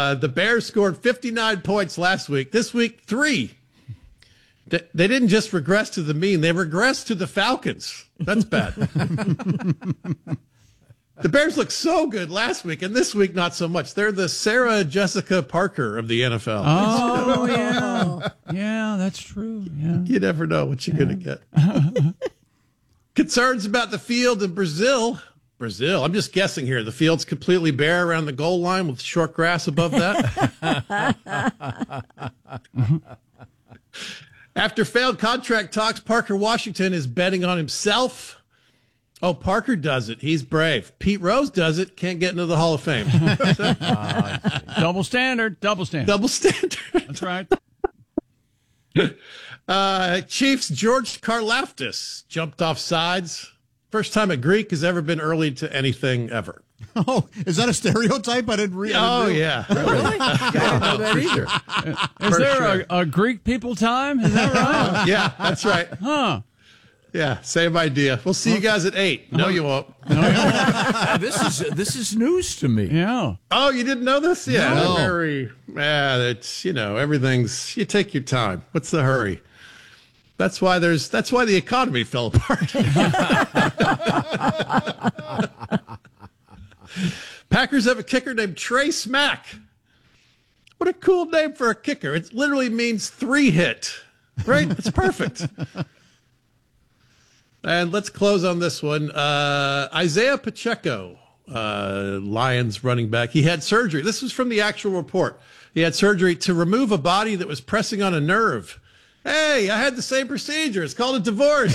The Bears scored 59 points last week. This week, 3. They didn't just regress to the mean. They regressed to the Falcons. That's bad. The Bears looked so good last week, and this week, not so much. They're the Sarah Jessica Parker of the NFL. Oh, yeah. Yeah, that's true. Yeah. You never know what you're going to get. Concerns about the field in Brazil. I'm just guessing here. The field's completely bare around the goal line with short grass above that. After failed contract talks, Parker Washington is betting on himself. Oh, Parker does it. He's brave. Pete Rose does it. Can't get into the Hall of Fame. Double standard. Double standard. That's right. Chiefs George Karlaftis jumped off sides. First time a Greek has ever been early to anything ever. Oh, is that a stereotype? I didn't realize. Yeah. Really? I don't know that either. Is there a Greek people time? Is that right? Yeah, that's right. Huh. Yeah, same idea. We'll see you guys at 8. No, you won't. This is news to me. Yeah. Oh, you didn't know this? Yeah. No. It's, everything's, you take your time. What's the hurry? That's why the economy fell apart. Packers have a kicker named Trey Smack. What a cool name for a kicker. It literally means 3-hit, right? It's perfect. And let's close on this one. Isaiah Pacheco, Lions running back. He had surgery. This was from the actual report. He had surgery to remove a body that was pressing on a nerve. Hey, I had the same procedure. It's called a divorce.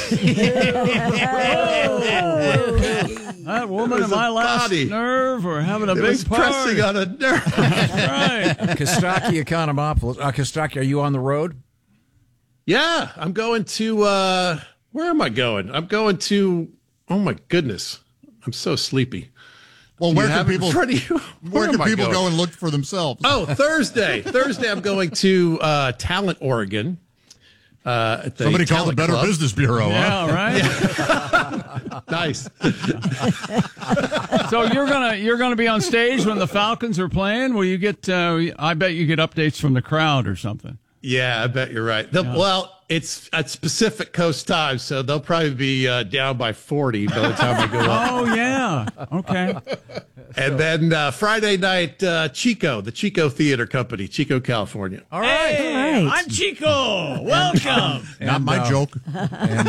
That woman in my last nerve or having a big part. Pressing on a nerve. Right. Kostaki Economopoulos. Kostaki, are you on the road? Yeah, I'm going to, where am I going? I'm going to, oh my goodness. I'm so sleepy. Well, where can people going? Go and look for themselves? Oh, Thursday, I'm going to Talent, Oregon. Somebody called the Better Club. Business Bureau. Yeah, huh? right. Nice. So you're gonna be on stage when the Falcons are playing. Will you get? I bet you get updates from the crowd or something. Yeah, I bet you're right. Well, it's at Pacific Coast time, so they'll probably be down by 40 by the time I go up. Oh yeah. Okay. And then Friday night, Chico, the Chico Theater Company, Chico, California. All right. Hey, I'm Chico. Welcome. Not my joke. And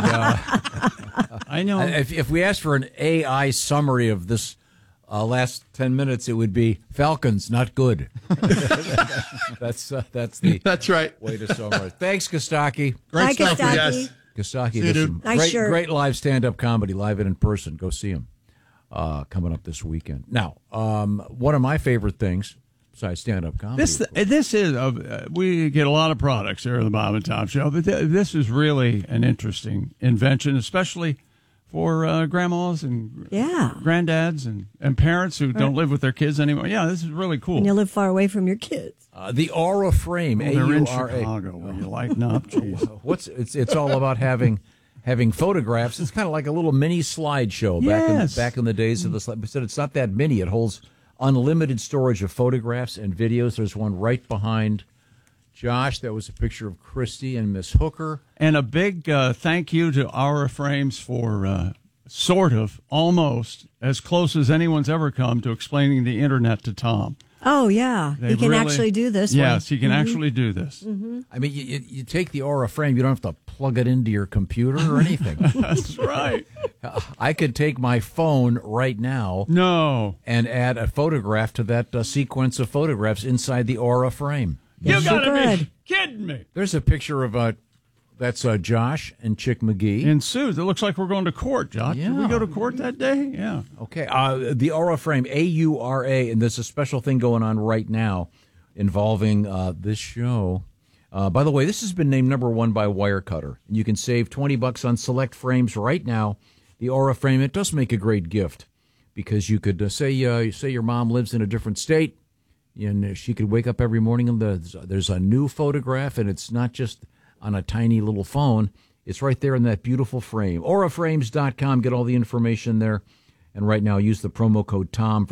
I know. if we asked for an AI summary of this last 10 minutes, it would be Falcons, not good. That's right. way to summarize. Thanks, Kostaki. Great Hi, stuff. Kostaki. Yes. Kostaki, you, some Nice shirt. great live stand-up comedy, live and in person. Go see him coming up this weekend. Now, one of my favorite things, besides stand-up comedy. This is we get a lot of products here on the Bob and Tom Show, but this is really an interesting invention, especially for grandmas and granddads and parents who don't live with their kids anymore. Yeah, this is really cool. And you live far away from your kids. The Aura Frame, They're in AURA. Chicago where you lighten up. Jeez. It's all about having photographs. It's kind of like a little mini slideshow back in the days of the slide. But it's not that mini. It holds unlimited storage of photographs and videos. There's one right behind Josh. That was a picture of Christy and Miss Hooker. And a big thank you to Aura Frames for almost as close as anyone's ever come to explaining the internet to Tom. Oh, yeah. They He can really- actually do this Yes, one. he can actually do this. I mean, you take the Aura Frame. You don't have to plug it into your computer or anything. That's right. I could take my phone right now No. and add a photograph to that sequence of photographs inside the Aura Frame. You Yes, you gotta be could. kidding me. There's a picture of that's Josh and Chick McGee. In suits. It looks like we're going to court, Josh. Did we Yeah. go to court that day? Yeah. Okay, the Aura Frame, AURA, and there's a special thing going on right now involving this show. By the way, this has been named #1 by Wirecutter. And you can save $20 on select frames right now. The Aura Frame, it does make a great gift because you could say your mom lives in a different state, and she could wake up every morning and there's a new photograph, and it's not just on a tiny little phone. It's right there in that beautiful frame. AuraFrames.com. Get all the information there. And right now, use the promo code TOM for